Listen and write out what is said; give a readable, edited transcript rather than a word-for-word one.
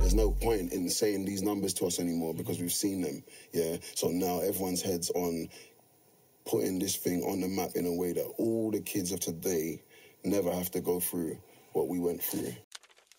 there's no point in saying these numbers to us anymore because we've seen them, yeah? So now everyone's head's on putting this thing on the map in a way that all the kids of today never have to go through what we went through.